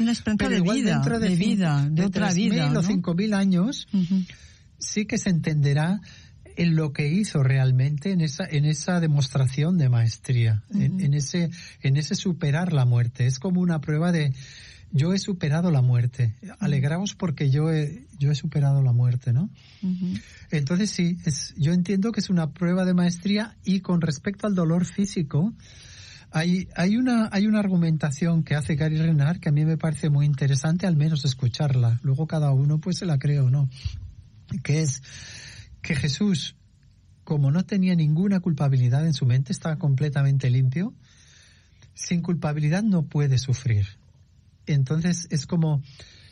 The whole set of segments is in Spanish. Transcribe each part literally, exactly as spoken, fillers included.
Una esperanza Pero de igual vida, dentro de, de cinco, vida, de, de otra vida, ¿no? o cinco mil años, uh-huh. sí que se entenderá en lo que hizo realmente en esa en esa demostración de maestría, uh-huh. en, en ese en ese superar la muerte. Es como una prueba de yo he superado la muerte. Alegraos porque yo he yo he superado la muerte, ¿no? Uh-huh. Entonces sí, es yo entiendo que es una prueba de maestría. Y con respecto al dolor físico, hay hay una hay una argumentación que hace Gary Renard que a mí me parece muy interesante, al menos escucharla. Luego cada uno pues se la cree o no. Que es que Jesús, como no tenía ninguna culpabilidad en su mente, estaba completamente limpio, sin culpabilidad no puede sufrir. Entonces es como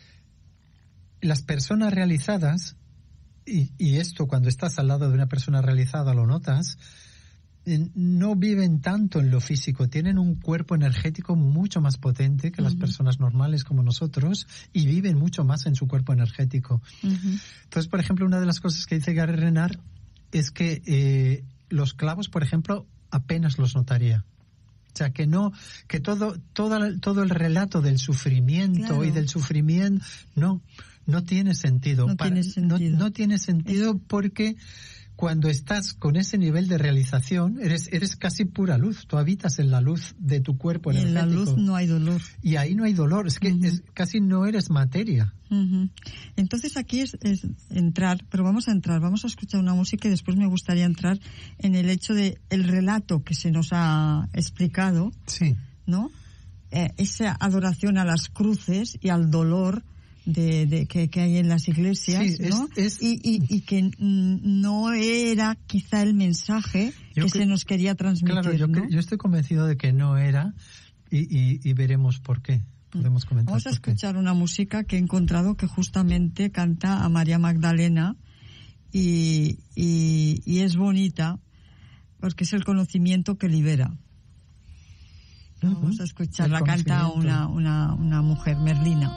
las personas realizadas, y, y esto cuando estás al lado de una persona realizada lo notas, no viven tanto en lo físico, tienen un cuerpo energético mucho más potente que uh-huh. las personas normales como nosotros, y viven mucho más en su cuerpo energético. Uh-huh. Entonces, por ejemplo, una de las cosas que dice Gary Renard es que eh, los clavos, por ejemplo, apenas los notaría. O sea, que no, que todo, todo, todo el relato del sufrimiento claro. y del sufrimiento, no, no tiene sentido. No Para, tiene sentido. No, no tiene sentido es... porque cuando estás con ese nivel de realización, eres eres casi pura luz. Tú habitas en la luz de tu cuerpo energético. Y en la luz no hay dolor. Y ahí no hay dolor. Es que uh-huh. es, casi no eres materia. Uh-huh. Entonces aquí es, es entrar, pero vamos a entrar, vamos a escuchar una música y después me gustaría entrar en el hecho de el relato que se nos ha explicado. Sí. ¿No? Eh, esa adoración a las cruces y al dolor de, de que, que hay en las iglesias, sí, ¿no? Es, es... Y, y, y que no era quizá el mensaje yo que, que se nos quería transmitir. Claro, yo, ¿no? yo estoy convencido de que no era y, y, y veremos por qué. Podemos comentar. Vamos a escuchar una música que he encontrado que justamente canta a María Magdalena y, y, y es bonita porque es el conocimiento que libera. Uh-huh. Vamos a escuchar, la canta una, una, una mujer, Merlina.